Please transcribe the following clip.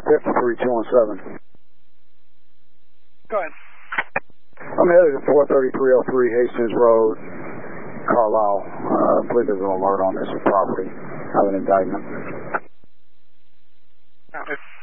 53-217. Go ahead. I'm headed to 43303 Hastings Road, Carlisle. I believe there's an alert on this property. I have an indictment. Okay.